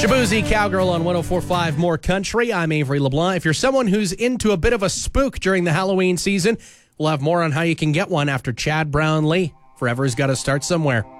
Shabuzi Cowgirl on 104.5 More Country. I'm Avery LeBlanc. If you're someone who's into a bit of a spook during the Halloween season, we'll have more on how you can get one after Chad Brownlee. Forever's got to start somewhere.